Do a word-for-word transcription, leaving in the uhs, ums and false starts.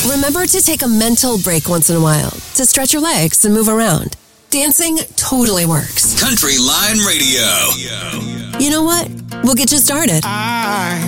Remember to take a mental break once in a while to stretch your legs and move around. Dancing totally works. Country Line Radio. You know what? We'll get you started. I